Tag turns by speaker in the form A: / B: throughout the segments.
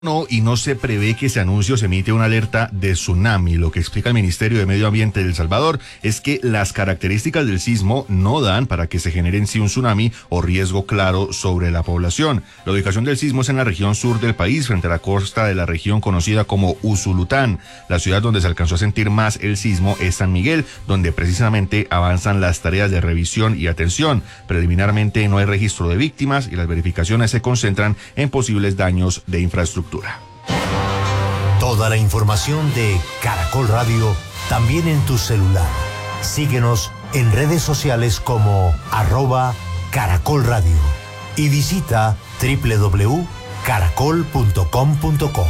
A: No, y no se prevé que se anuncie o se emite una alerta de tsunami. Lo que explica el Ministerio de Medio Ambiente de El Salvador es que las características del sismo no dan para que se genere en sí un tsunami o riesgo claro sobre la población. La ubicación del sismo es en la región sur del país, frente a la costa de la región conocida como Usulután. La ciudad donde se alcanzó a sentir más el sismo es San Miguel, donde precisamente avanzan las tareas de revisión y atención. Preliminarmente no hay registro de víctimas y las verificaciones se concentran en posibles daños de infraestructura.
B: Toda la información de Caracol Radio también en tu celular. Síguenos en redes sociales como @Caracol Radio y visita www.caracol.com.co.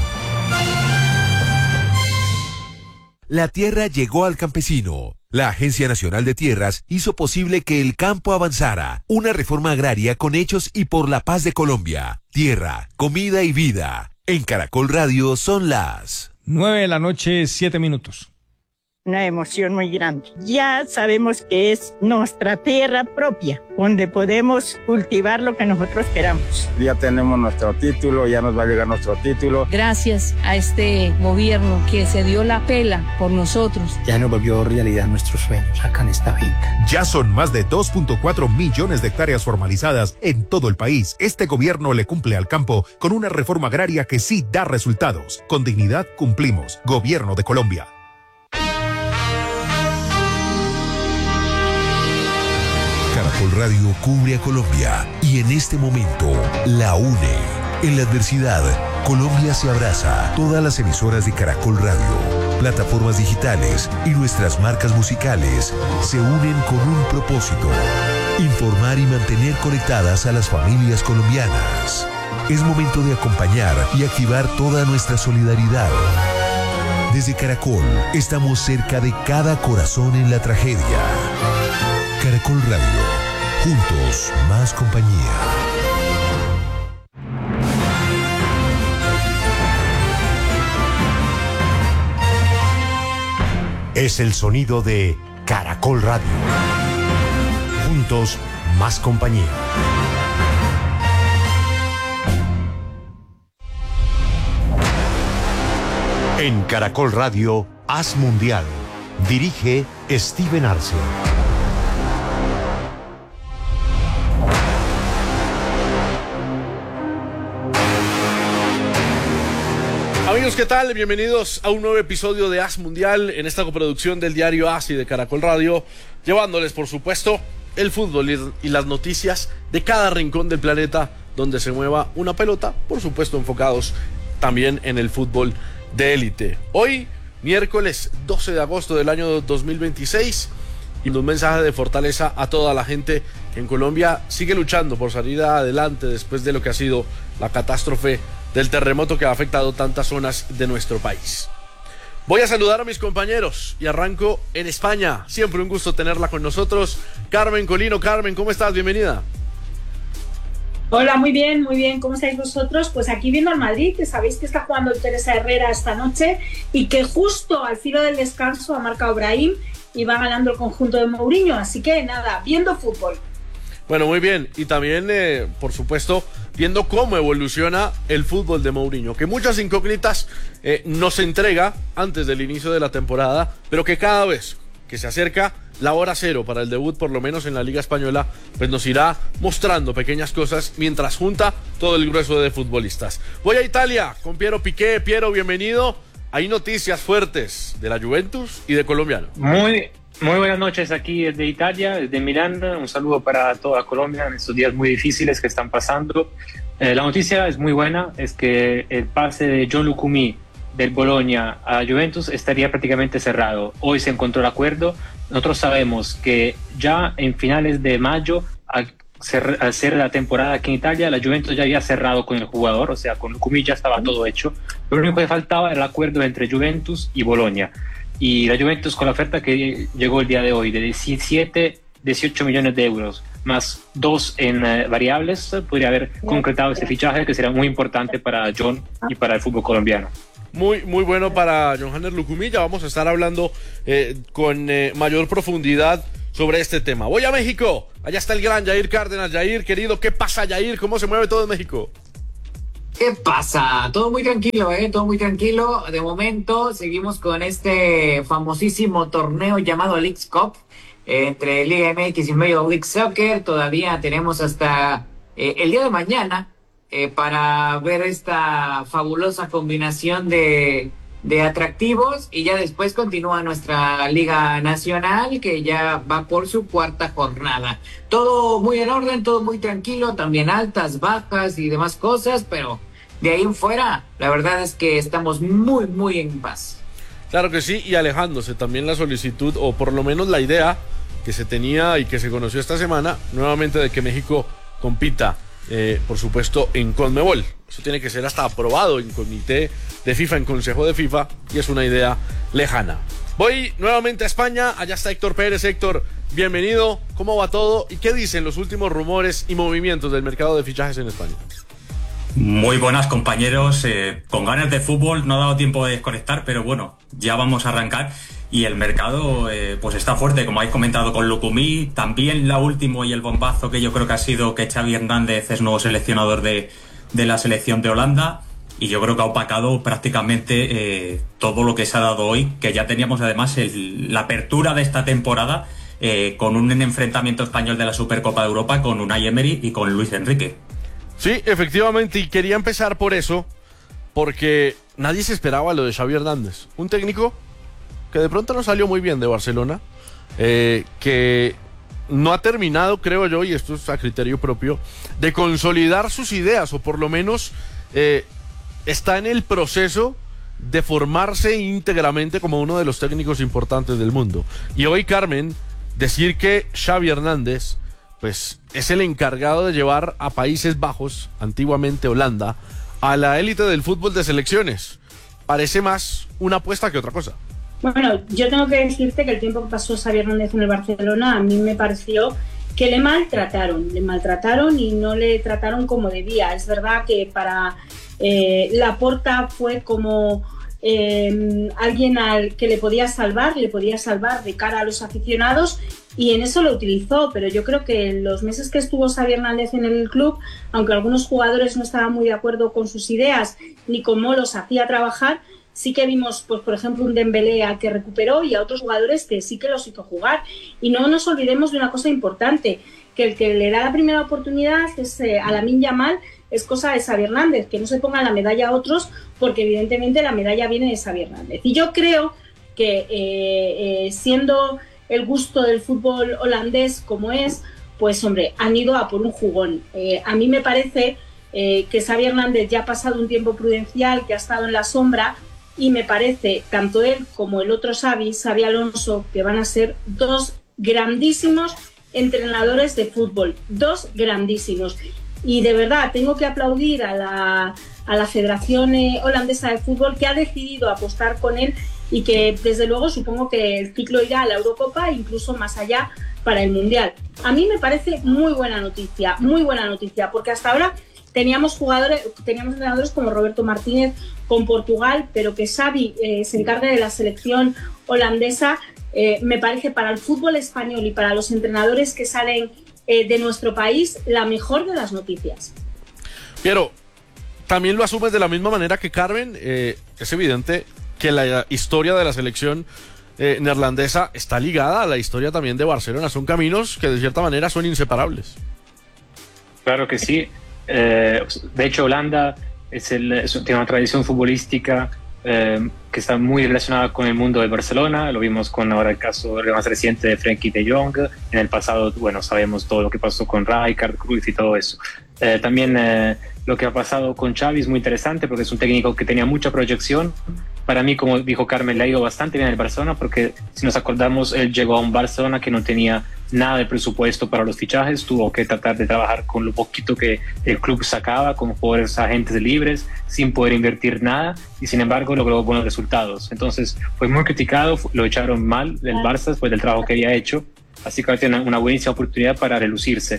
C: La tierra llegó al campesino. La Agencia Nacional de Tierras hizo posible que el campo avanzara. Una reforma agraria con hechos y por la paz de Colombia. Tierra, comida y vida. En Caracol Radio son las
D: 9:07 p.m.
E: Una emoción muy grande. Ya sabemos que es nuestra tierra propia, donde podemos cultivar lo que nosotros queramos.
F: Ya tenemos nuestro título, ya nos va a llegar nuestro título.
G: Gracias a este gobierno que se dio la pela por nosotros.
H: Ya nos volvió realidad nuestros sueños acá en esta finca.
I: Ya son más de 2.4 millones de hectáreas formalizadas en todo el país. Este gobierno le cumple al campo con una reforma agraria que sí da resultados. Con dignidad cumplimos. Gobierno de Colombia.
C: Caracol Radio cubre a Colombia y en este momento la une. En la adversidad, Colombia se abraza. Todas las emisoras de Caracol Radio, plataformas digitales y nuestras marcas musicales se unen con un propósito: informar y mantener conectadas a las familias colombianas. Es momento de acompañar y activar toda nuestra solidaridad. Desde Caracol, estamos cerca de cada corazón en la tragedia. Caracol Radio, juntos más compañía.
B: Es el sonido de Caracol Radio. Juntos más compañía. En Caracol Radio, Haz Mundial. Dirige Steven Arce.
J: Amigos, ¿qué tal? Bienvenidos a un nuevo episodio de Haz Mundial en esta coproducción del diario Haz y de Caracol Radio, llevándoles, por supuesto, el fútbol y las noticias de cada rincón del planeta donde se mueva una pelota, por supuesto enfocados también en el fútbol de élite. Hoy, miércoles 12 de agosto del año 2026, y un mensaje de fortaleza a toda la gente que en Colombia sigue luchando por salir adelante después de lo que ha sido la catástrofe del terremoto que ha afectado tantas zonas de nuestro país. Voy a saludar a mis compañeros y arranco en España. Siempre un gusto tenerla con nosotros. Carmen Colino. Carmen, ¿cómo estás? Bienvenida.
K: Hola, muy bien, muy bien. ¿Cómo estáis vosotros? Pues aquí viendo al Madrid, que sabéis que está jugando el Teresa Herrera esta noche y que justo al filo del descanso ha marcado Brahim y va ganando el conjunto de Mourinho. Así que nada, viendo fútbol.
J: Bueno, muy bien. Y también, por supuesto, viendo cómo evoluciona el fútbol de Mourinho, que muchas incógnitas nos entrega antes del inicio de la temporada, pero que cada vez que se acerca la hora cero para el debut, por lo menos en la Liga Española, pues nos irá mostrando pequeñas cosas mientras junta todo el grueso de futbolistas. Voy a Italia con Piero Piqué. Piero, bienvenido. Hay noticias fuertes de la Juventus y de Colombiano.
L: Muy buenas noches aquí desde Italia, desde Milán. Un saludo para toda Colombia en estos días muy difíciles que están pasando. La noticia es muy buena, es que el pase de Gianluca Coumí del Bologna a Juventus estaría prácticamente cerrado. Hoy se encontró el acuerdo. Nosotros sabemos que ya en finales de mayo, al hacer la temporada aquí en Italia, la Juventus ya había cerrado con el jugador, o sea, con Coumí ya estaba todo hecho. Lo único que faltaba era el acuerdo entre Juventus y Bologna. Y la Juventus, con la oferta que llegó el día de hoy de 18 millones de euros más 2 en variables, podría haber concretado este fichaje que será muy importante para John y para el fútbol colombiano.
J: Muy bueno para Johannes Lucumí. Ya vamos a estar hablando con mayor profundidad sobre este tema. Voy a México. Allá está el gran Jair Cárdenas. Jair, querido, ¿qué pasa, Jair? ¿Cómo se mueve todo en México?
M: ¿Qué pasa? Todo muy tranquilo, todo muy tranquilo. De momento seguimos con este famosísimo torneo llamado Leagues Cup entre Liga MX y Major League Soccer. Todavía tenemos hasta el día de mañana para ver esta fabulosa combinación de atractivos, y ya después continúa nuestra Liga Nacional, que ya va por su 4ª jornada. Todo muy en orden, todo muy tranquilo, también altas, bajas y demás cosas, pero de ahí en fuera, la verdad es que estamos muy, muy en paz.
J: Claro que sí, y alejándose también la solicitud, o por lo menos la idea que se tenía y que se conoció esta semana, nuevamente, de que México compita, por supuesto, en CONMEBOL. Eso tiene que ser hasta aprobado en comité de FIFA, en Consejo de FIFA, y es una idea lejana. Voy nuevamente a España, allá está Héctor Pérez. Héctor, bienvenido, ¿cómo va todo? ¿Y qué dicen los últimos rumores y movimientos del mercado de fichajes en España?
N: Muy buenas, compañeros, con ganas de fútbol, no ha dado tiempo de desconectar, pero bueno, ya vamos a arrancar. Y el mercado pues está fuerte, como habéis comentado con Lucumí. También la última y el bombazo que yo creo que ha sido que Xavi Hernández es nuevo seleccionador de la selección de Holanda, y yo creo que ha opacado prácticamente todo lo que se ha dado hoy, que ya teníamos además la apertura de esta temporada con un enfrentamiento español de la Supercopa de Europa con Unai Emery y con Luis Enrique.
J: Sí, efectivamente, y quería empezar por eso, porque nadie se esperaba lo de Xavi Hernández, un técnico que de pronto no salió muy bien de Barcelona, que no ha terminado, creo yo, y esto es a criterio propio, de consolidar sus ideas, o por lo menos está en el proceso de formarse íntegramente como uno de los técnicos importantes del mundo. Y hoy, Carmen, decir que Xavi Hernández pues es el encargado de llevar a Países Bajos, antiguamente Holanda, a la élite del fútbol de selecciones, parece más una apuesta que otra cosa.
K: Bueno, yo tengo que decirte que el tiempo que pasó Xavi Hernández en el Barcelona, a mí me pareció que le maltrataron y no le trataron como debía. Es verdad que para Laporta fue como alguien al que le podía salvar de cara a los aficionados, y en eso lo utilizó, pero yo creo que en los meses que estuvo Xavi Hernández en el club, aunque algunos jugadores no estaban muy de acuerdo con sus ideas ni cómo los hacía trabajar, sí que vimos, pues por ejemplo, un Dembélé que recuperó, y a otros jugadores que sí que los hizo jugar. Y no nos olvidemos de una cosa importante, que el que le da la primera oportunidad es a Lamine Yamal, es cosa de Xavi Hernández, que no se pongan la medalla a otros, porque evidentemente la medalla viene de Xavi Hernández. Y yo creo que siendo el gusto del fútbol holandés como es, pues hombre, han ido a por un jugón. A mí me parece que Xavi Hernández ya ha pasado un tiempo prudencial, que ha estado en la sombra, y me parece, tanto él como el otro Xavi Alonso, que van a ser dos grandísimos entrenadores de fútbol, dos grandísimos. Y de verdad tengo que aplaudir a la Federación Holandesa de Fútbol, que ha decidido apostar con él, y que desde luego supongo que el ciclo irá a la Eurocopa e incluso más allá para el Mundial. A mí me parece muy buena noticia, porque hasta ahora teníamos entrenadores como Roberto Martínez con Portugal, pero que Xavi se encargue de la selección holandesa, me parece para el fútbol español y para los entrenadores que salen de nuestro país la mejor de las noticias.
J: Pero también lo asumes de la misma manera que Carmen. Es evidente que la historia de la selección neerlandesa está ligada a la historia también de Barcelona. Son caminos que de cierta manera son inseparables.
L: Claro que sí. De hecho, Holanda tiene una tradición futbolística que está muy relacionada con el mundo de Barcelona. Lo vimos con ahora el caso más reciente de Frenkie de Jong. En el pasado, bueno, sabemos todo lo que pasó con Rijkaard, Cruyff y todo eso. También lo que ha pasado con Xavi es muy interesante, porque es un técnico que tenía mucha proyección. Para mí, como dijo Carmen, le ha ido bastante bien el Barcelona, porque si nos acordamos, él llegó a un Barcelona que no tenía nada de presupuesto para los fichajes, tuvo que tratar de trabajar con lo poquito que el club sacaba, con jugadores agentes libres, sin poder invertir nada, y sin embargo logró buenos resultados. Entonces fue muy criticado, lo echaron mal del Barça después del trabajo que había hecho, así que ahora tiene una buenísima oportunidad para relucirse.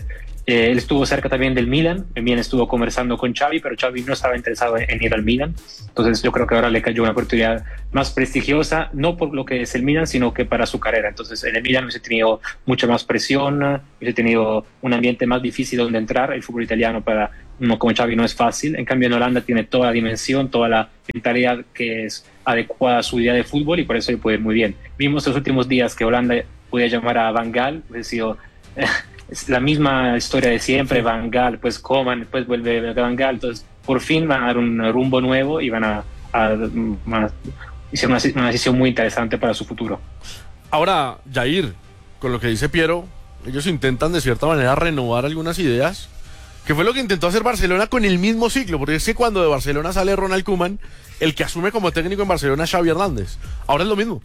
L: Él estuvo cerca también del Milan. El Milan estuvo conversando con Xavi, pero Xavi no estaba interesado en ir al Milan. Entonces yo creo que ahora le cayó una oportunidad más prestigiosa, no por lo que es el Milan, sino que para su carrera. Entonces en el Milan hubiese tenido mucha más presión, hubiese tenido un ambiente más difícil donde entrar. El fútbol italiano para uno como Xavi no es fácil. En cambio en Holanda tiene toda la dimensión, toda la mentalidad que es adecuada a su idea de fútbol, y por eso le puede ir muy bien. Vimos los últimos días que Holanda podía llamar a Van Gaal, hubiese sido es la misma historia de siempre. Van Gaal, pues Koeman, después vuelve Van Gaal. Entonces por fin van a dar un rumbo nuevo y van a hacer una decisión muy interesante para su futuro.
J: Ahora, Jair, con lo que dice Piero, ellos intentan de cierta manera renovar algunas ideas, que fue lo que intentó hacer Barcelona con el mismo ciclo, porque es que cuando de Barcelona sale Ronald Koeman, el que asume como técnico en Barcelona es Xavi Hernández. Ahora es lo mismo.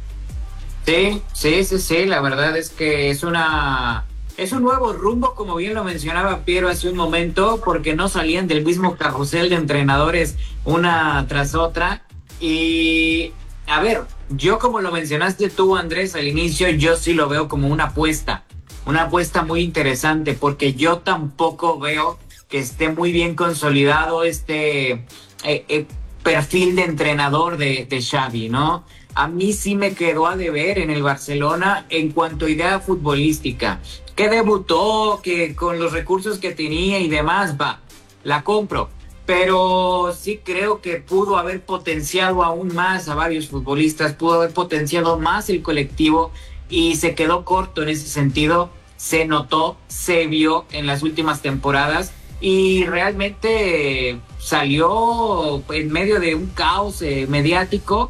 M: Sí, la verdad es que es un nuevo rumbo, como bien lo mencionaba Piero hace un momento, porque no salían del mismo carrusel de entrenadores una tras otra. Y a ver, yo, como lo mencionaste tú, Andrés, al inicio, yo sí lo veo como una apuesta muy interesante, porque yo tampoco veo que esté muy bien consolidado este perfil de entrenador de Xavi, ¿no? A mí sí me quedó a deber en el Barcelona en cuanto a idea futbolística. Que debutó, que con los recursos que tenía y demás, la compro. Pero sí creo que pudo haber potenciado aún más a varios futbolistas, pudo haber potenciado más el colectivo, y se quedó corto en ese sentido. Se notó, se vio en las últimas temporadas, y realmente salió en medio de un caos mediático,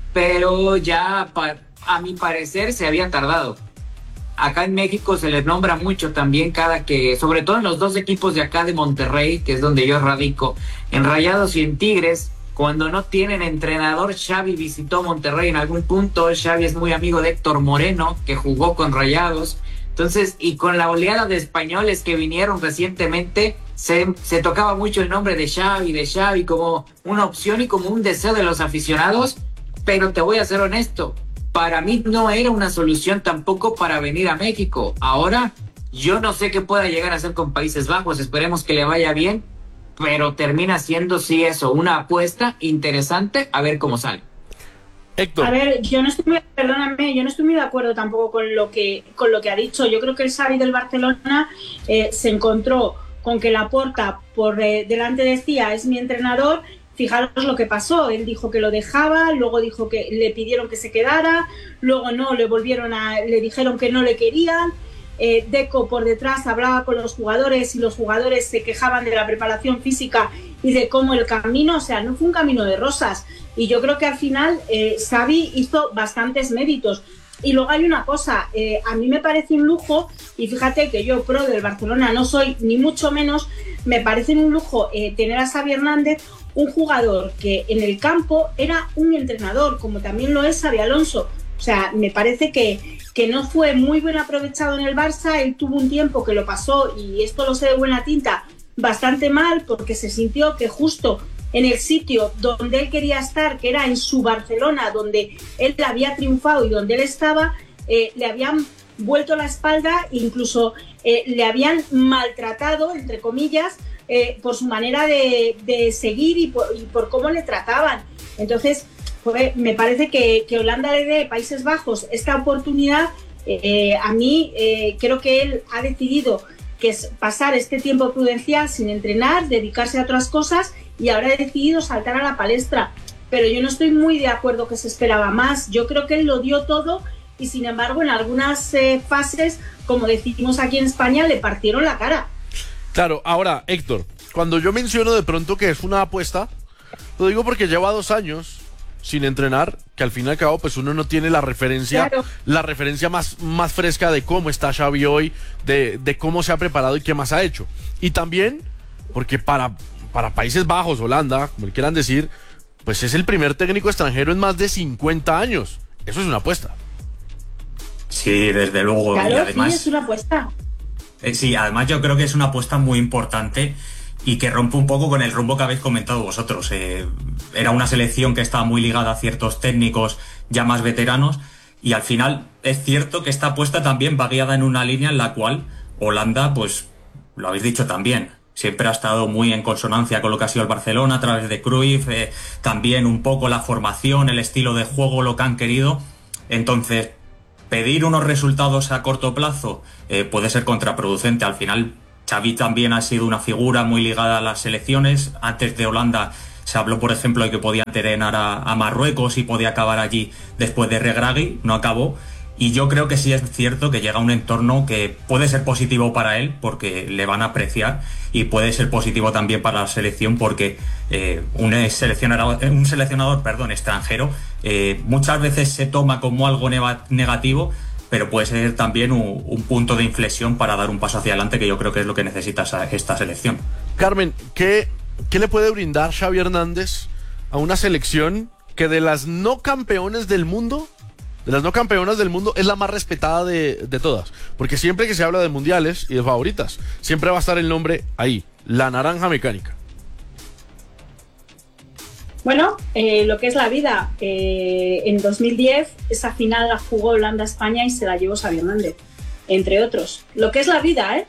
M: pero ya a mi parecer se había tardado. Acá en México se les nombra mucho también sobre todo en los dos equipos de acá de Monterrey, que es donde yo radico, en Rayados y en Tigres, cuando no tienen entrenador. Xavi visitó Monterrey en algún punto. Xavi es muy amigo de Héctor Moreno, que jugó con Rayados. Entonces, y con la oleada de españoles que vinieron recientemente, se tocaba mucho el nombre de Xavi como una opción y como un deseo de los aficionados. Pero te voy a ser honesto, para mí no era una solución tampoco para venir a México. Ahora, yo no sé qué pueda llegar a hacer con Países Bajos, esperemos que le vaya bien, pero termina siendo, sí, eso, una apuesta interesante, a ver cómo sale.
J: Héctor.
K: A ver, yo no estoy muy de acuerdo tampoco con lo que ha dicho. Yo creo que el Xavi del Barcelona se encontró con que Laporta por delante decía, es mi entrenador. Fijaros lo que pasó, él dijo que lo dejaba, luego dijo que le pidieron que se quedara, luego no, le dijeron que no le querían. Deco por detrás hablaba con los jugadores y los jugadores se quejaban de la preparación física y de cómo el camino, o sea, no fue un camino de rosas. Y yo creo que al final Xavi hizo bastantes méritos. Y luego hay una cosa, a mí me parece un lujo, y fíjate que yo pro del Barcelona no soy ni mucho menos, me parece un lujo tener a Xavi Hernández, un jugador que en el campo era un entrenador, como también lo es Xabi Alonso. O sea, me parece que no fue muy bien aprovechado en el Barça. Él tuvo un tiempo que lo pasó, y esto lo sé de buena tinta, bastante mal, porque se sintió que justo en el sitio donde él quería estar, que era en su Barcelona, donde él había triunfado y donde él estaba, le habían vuelto la espalda, incluso le habían maltratado, entre comillas, por su manera de seguir y por cómo le trataban. Entonces, me parece que Holanda le dé Países Bajos esta oportunidad. A mí creo que él ha decidido que es pasar este tiempo prudencial sin entrenar, dedicarse a otras cosas, y ahora ha decidido saltar a la palestra. Pero yo no estoy muy de acuerdo que se esperaba más. Yo creo que él lo dio todo, y sin embargo en algunas fases, como decimos aquí en España, le partieron la cara.
J: Claro, ahora, Héctor, cuando yo menciono de pronto que es una apuesta, lo digo porque lleva 2 años sin entrenar, que al fin y al cabo pues uno no tiene la referencia, claro, la referencia más fresca de cómo está Xavi hoy, de cómo se ha preparado y qué más ha hecho. Y también porque para Países Bajos, Holanda, como le quieran decir, pues es el primer técnico extranjero en más de 50 años. Eso es una apuesta.
N: Sí, desde luego.
K: Claro,
N: y además,
K: sí, es una apuesta.
N: Sí, además yo creo que es una apuesta muy importante y que rompe un poco con el rumbo que habéis comentado vosotros. Era una selección que estaba muy ligada a ciertos técnicos ya más veteranos, y al final es cierto que esta apuesta también va guiada en una línea en la cual Holanda pues lo habéis dicho también, siempre ha estado muy en consonancia con lo que ha sido el Barcelona a través de Cruyff, también un poco la formación, el estilo de juego, lo que han querido. Entonces, pedir unos resultados a corto plazo puede ser contraproducente. Al final, Xavi también ha sido una figura muy ligada a las selecciones. Antes de Holanda se habló, por ejemplo, de que podía entrenar a Marruecos y podía acabar allí después de Regragui, no acabó. Y yo creo que sí es cierto que llega a un entorno que puede ser positivo para él porque le van a apreciar, y puede ser positivo también para la selección porque un seleccionador extranjero muchas veces se toma como algo negativo, pero puede ser también un punto de inflexión para dar un paso hacia adelante, que yo creo que es lo que necesita esta selección.
J: Carmen, ¿qué le puede brindar Xavi Hernández a una selección que de las no campeonas del mundo es la más respetada de todas? Porque siempre que se habla de mundiales y de favoritas, siempre va a estar el nombre ahí, la naranja mecánica.
K: Bueno, lo que es la vida, en 2010 esa final la jugó Holanda-España y se la llevó Xavi Hernández, entre otros. Lo que es la vida,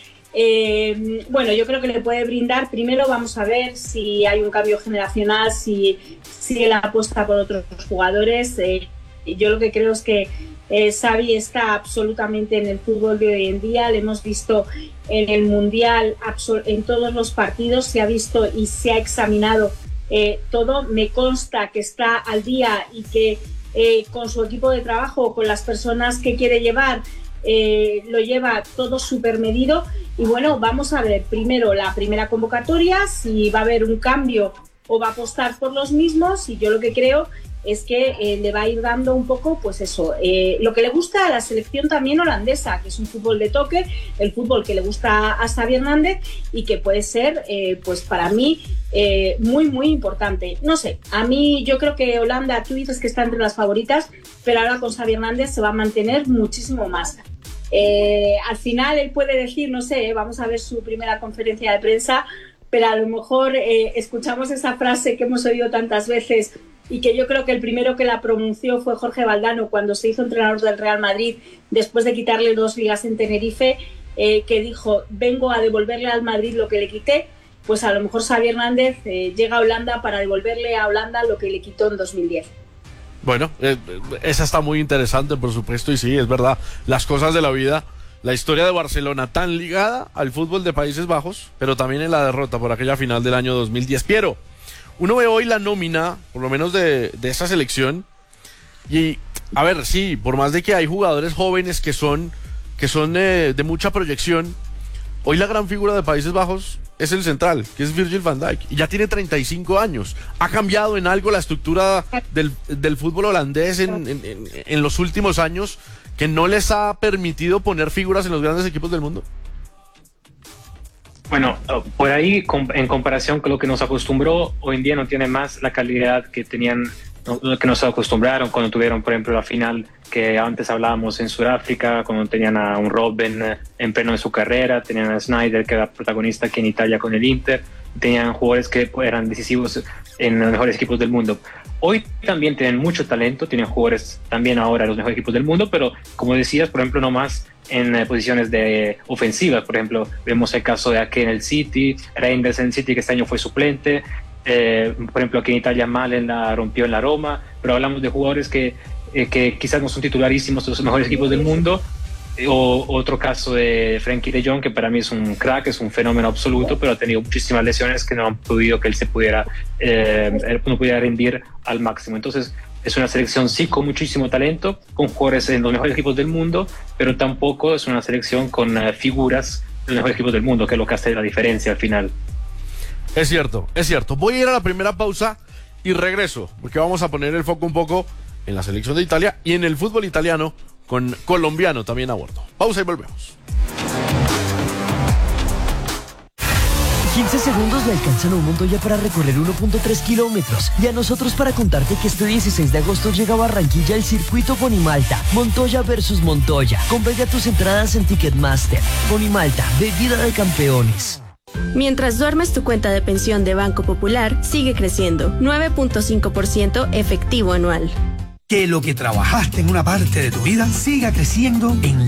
K: bueno, yo creo que le puede brindar. Primero vamos a ver si hay un cambio generacional, si él apuesta por otros jugadores. Yo lo que creo es que Xavi está absolutamente en el fútbol de hoy en día. Le hemos visto en el Mundial, en todos los partidos, se ha visto y se ha examinado todo. Me consta que está al día y que con su equipo de trabajo, con las personas que quiere llevar, lo lleva todo súper medido. Y bueno, vamos a ver primero la primera convocatoria, si va a haber un cambio o va a apostar por los mismos. Y yo lo que creo es que le va a ir dando un poco, pues eso, lo que le gusta a la selección también holandesa, que es un fútbol de toque, el fútbol que le gusta a Xavi Hernández y que puede ser, pues para mí, muy, muy importante. No sé, a mí yo creo que Holanda, tú dices que está entre las favoritas, pero ahora con Xavi Hernández se va a mantener muchísimo más. Al final él puede decir, no sé, vamos a ver su primera conferencia de prensa, pero a lo mejor escuchamos esa frase que hemos oído tantas veces y que yo creo que el primero que la pronunció fue Jorge Valdano cuando se hizo entrenador del Real Madrid después de quitarle 2 ligas en Tenerife, que dijo, vengo a devolverle al Madrid lo que le quité. Pues a lo mejor Xavi Hernández llega a Holanda para devolverle a Holanda lo que le quitó en 2010.
J: Bueno, esa está muy interesante, por supuesto, y sí, es verdad, las cosas de la vida, la historia de Barcelona tan ligada al fútbol de Países Bajos, pero también en la derrota por aquella final del año 2010. Piero, uno ve hoy la nómina, por lo menos de esa selección, y a ver, sí, por más de que hay jugadores jóvenes que son de mucha proyección, hoy la gran figura de Países Bajos es el central, que es Virgil van Dijk, y ya tiene 35 años. ¿Ha cambiado en algo la estructura del fútbol holandés en los últimos años que no les ha permitido poner figuras en los grandes equipos del mundo?
L: Bueno, por ahí, en comparación con lo que nos acostumbró, hoy en día no tiene más la calidad que tenían, que nos acostumbraron cuando tuvieron, por ejemplo, la final que antes hablábamos en Sudáfrica, cuando tenían a un Robben en pleno de su carrera, tenían a Sneijder, que era protagonista aquí en Italia con el Inter, tenían jugadores que eran decisivos en los mejores equipos del mundo. Hoy también tienen mucho talento, tienen jugadores también ahora en los mejores equipos del mundo, pero como decías, por ejemplo, no más en posiciones de ofensivas. Por ejemplo, vemos el caso de Ake en el City, Reinders en el City, que este año fue suplente. Por ejemplo, aquí en Italia Malen la rompió en la Roma, pero hablamos de jugadores que quizás no son titularísimos de los mejores equipos del mundo. O otro caso de Frenkie de Jong, que para mí es un crack, es un fenómeno absoluto, pero ha tenido muchísimas lesiones que no han podido que él no pudiera rendir al máximo. Entonces es una selección sí con muchísimo talento, con jugadores en los mejores equipos del mundo, pero tampoco es una selección con figuras de los mejores equipos del mundo, que es lo que hace la diferencia al final.
J: Es cierto, es cierto. Voy a ir a la primera pausa y regreso, porque vamos a poner el foco un poco en la selección de Italia y en el fútbol italiano, con colombiano también a bordo. Pausa y volvemos.
O: 15 segundos le alcanzan a un Montoya para recorrer 1.3 kilómetros y a nosotros para contarte que este 16 de agosto llega a Barranquilla el circuito Ponimalta, Montoya versus Montoya. Compra ya tus entradas en Ticketmaster. Ponimalta, bebida de campeones.
P: Mientras duermes, tu cuenta de pensión de Banco Popular sigue creciendo, 9.5% efectivo anual.
Q: Que lo que trabajaste en una parte de tu vida siga creciendo en